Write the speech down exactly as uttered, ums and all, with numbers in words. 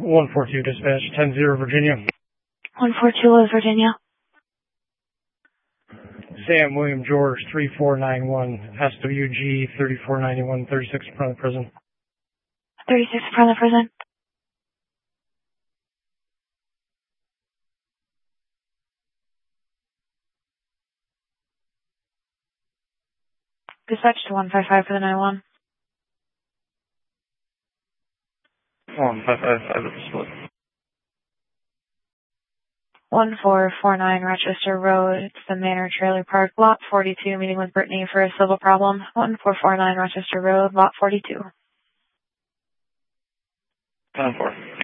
one four two dispatch, ten zero Virginia. one four two West Virginia. Sam William George, three four nine one, S W G, thirty-four ninety-one, thirty-six in front of the prison. thirty-six in front of the prison. Dispatch to one five five for the nine one. one five five five at the split. one four four nine Rochester Road. It's the Manor Trailer Park, lot forty-two, meeting with Brittany for a civil problem. one four four nine Rochester Road, lot forty-two. ten four.